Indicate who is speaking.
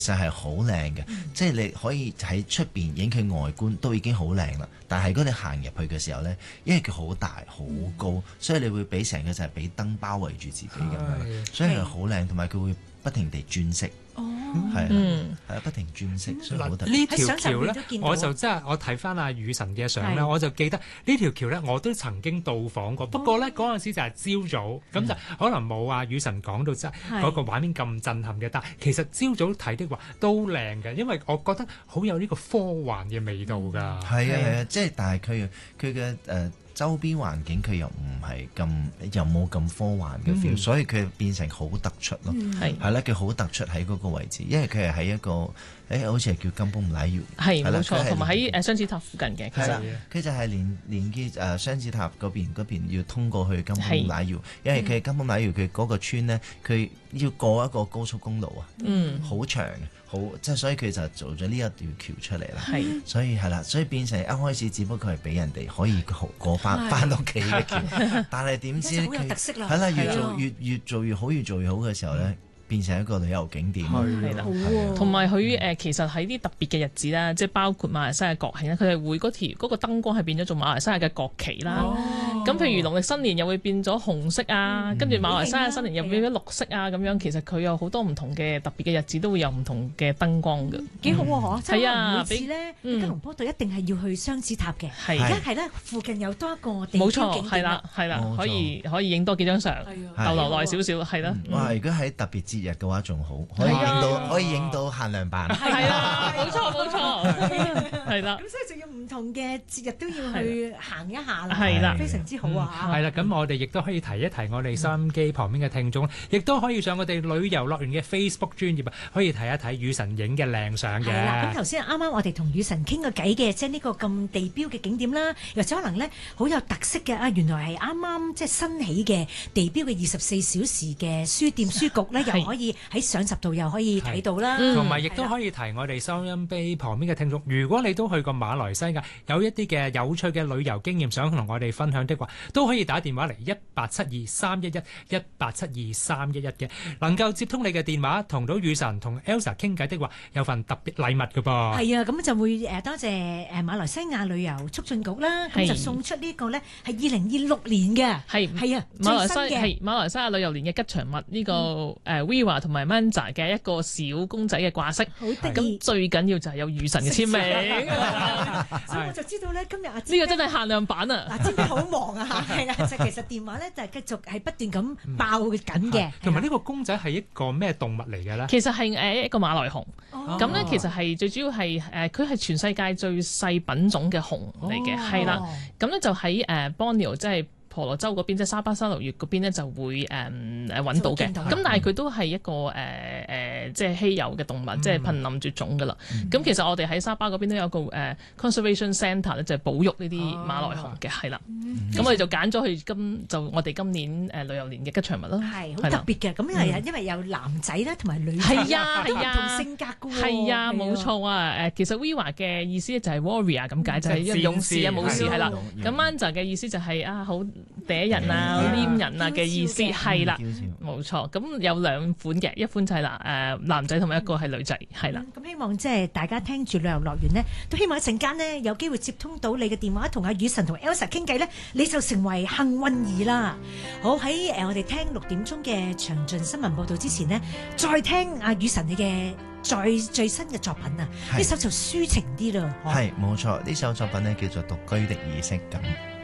Speaker 1: 實係好靚嘅，即係你可以喺出邊影佢外觀都已經好靚啦。但係如果你行入去嘅時候呢，因為佢好大好高，所以你會俾成個就係俾燈包圍住自己咁樣，所以係好靚，同埋佢會不停地轉色。係啊，不停轉色，所以好特別。
Speaker 2: 呢條橋咧，我就真係我睇翻阿雨神嘅相咧，我就記得呢條橋咧，我都曾經到訪過。不過咧嗰陣時就係朝早，咁就可能冇阿雨神講到真係嗰個畫面咁震撼嘅。但係其實朝早睇的話都靚嘅，因為我覺得好有呢個科幻嘅味道㗎。
Speaker 1: 係啊，即係但係佢嘅周邊環境佢又唔係咁，又冇咁科幻嘅 feel，所以佢變成好突出咯。係啦，佢好突出喺嗰個位置，因為佢係喺一個好似係叫金崩乃窯，
Speaker 3: 係冇錯，同埋喺雙子塔附近嘅。其實
Speaker 1: 佢就係連結雙子塔嗰邊要通過去金崩乃窯，因為佢金崩乃窯佢嗰個村呢，佢要過一個高速公路啊，好長好即係所以佢就做咗呢一條橋出嚟啦。所以係啦，所以變成一開始只不過係俾人哋可以過翻屋企嘅橋，但係點知佢係啦，越做越好，越做越好嘅時候咧，變成一個旅遊景點。
Speaker 3: 係啦，同埋佢其實喺啲特別嘅日子啦，即係包括馬來西亞國慶咧，佢係會嗰個燈光係變咗做馬來西亞嘅國旗啦。咁譬如農曆新年又會變咗紅色啊，跟住馬來西亞新年又變咗綠色啊，咁樣其實佢有好多唔同嘅特別嘅日子都會有唔同嘅燈光嘅，
Speaker 4: 幾好喎！
Speaker 3: 係啊，
Speaker 4: 每次咧吉隆坡度一定係要去雙子塔嘅，而家係咧附近有多一個地標景點。
Speaker 3: 冇錯，係啦，可以影多幾張相，逗留耐少少，係啦。
Speaker 1: 哇！如果喺特別節日嘅話仲好，可以影到限量版。
Speaker 3: 係啊，冇錯，係啦。
Speaker 4: 咁所以仲要唔同嘅節日都要去行一下啦，
Speaker 3: 係啦，
Speaker 4: 非常之好啊！
Speaker 2: 係啦，咁我哋亦都可以提一提我哋收音機旁邊嘅聽眾，亦都可以上我哋旅遊樂園嘅 Facebook 專頁啊，可以睇一睇雨神影嘅靚相嘅。
Speaker 4: 係啦，咁頭先啱啱我哋同雨神傾過偈嘅，即係呢個咁地標嘅景點啦，或者可能咧好有特色嘅啊，原來係啱啱即係新起嘅地標嘅24小時嘅書店書局咧，又可以喺上集度又可以睇到啦。
Speaker 2: 同埋亦都可以提我哋收音機旁邊嘅聽眾，如果你都去過馬來西亞，有一啲嘅有趣嘅旅遊經驗想同我哋分享的話，都可以打電話嚟18723111187231嘅，能夠接通你嘅電話同到雨神同 Elsa 傾偈的話，有份特別禮物㗎噃。
Speaker 4: 係啊，咁就會多謝馬來西亞旅遊促進局啦，咁就送出呢個咧係2026年嘅，係啊，
Speaker 3: 馬來西亞旅遊年嘅吉祥物呢個Viva 同埋 Manza 嘅一個小公仔嘅掛飾，好得意。咁最緊要就係有雨神嘅簽名，
Speaker 4: 所以我就知道咧今日阿
Speaker 3: 呢個真係限量版啊！
Speaker 4: 嗱，知唔知好忙啊？係啦，就其實電話咧就係繼續係不斷咁爆緊嘅。
Speaker 2: 同埋呢個公仔係一個咩動物嚟嘅咧？
Speaker 3: 其實係一個馬來熊，咁咧其實係最主要係佢係全世界最細品種嘅熊嚟嘅，係啦。咁咧就喺Borneo即係婆羅洲嗰邊，即係沙巴沙勞越嗰邊咧就會揾到嘅。咁但係佢都係一個即係稀有嘅動物，即係瀕臨絕種㗎啦。咁其實我哋喺沙巴嗰邊都有個conservation centre 咧，就係保育呢啲馬來熊嘅，係啦。咁我哋就揀咗佢我哋今年旅遊年嘅吉祥物咯。
Speaker 4: 係好特別嘅，咁係因為有男仔啦，同埋女仔都唔同性格㗎喎。
Speaker 3: 係啊，冇錯啊。其實 Viva 嘅意思就係 warrior 咁解，就係勇士啊、武士係啦。咁 Manza 嘅意思就係好嗲人啊、黏人啊嘅意思，係啦，冇錯。咁有兩款嘅，一款就係男仔，同埋一個係女仔，係啦。
Speaker 4: 咁希望即係大家聽住旅遊樂園呢，都希望一陣間呢有機會接通到你嘅電話，同阿雨神同 Elsa 傾偈呢，你就成為幸運兒啦。好，喺我哋聽6點鐘嘅詳盡新聞報導之前呢，再聽阿雨神你嘅最新嘅作品啊！呢首就抒情啲咯。
Speaker 1: 係冇錯，呢首作品呢叫做《獨居的儀式感》。